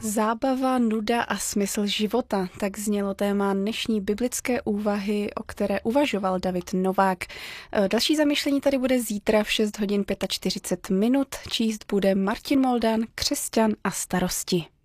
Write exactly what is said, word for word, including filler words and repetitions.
Zábava, nuda a smysl života, tak znělo téma dnešní biblické úvahy, o které uvažoval David Novák. Další zamyšlení tady bude zítra v šest hodin čtyřicet pět minut. Číst bude Martin Moldán, křesťan a starosti.